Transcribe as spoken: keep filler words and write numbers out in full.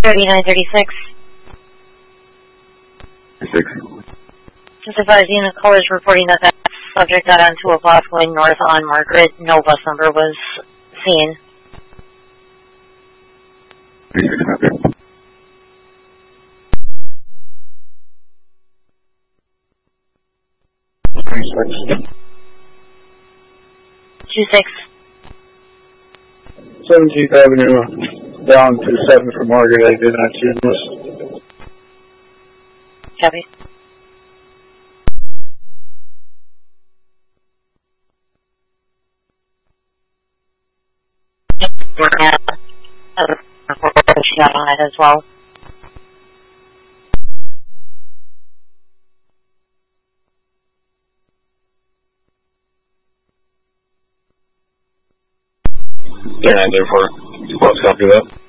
thirty-nine thirty-six. Six. Just advising the callers reporting that that subject got onto a bus going north on Margaret. No bus number was seen. Three six, okay. Three six. Two six. seventeenth Avenue, down to seven for Margaret. I did not see this. Copy. She got on it as well. Yeah, therefore, let's copy that.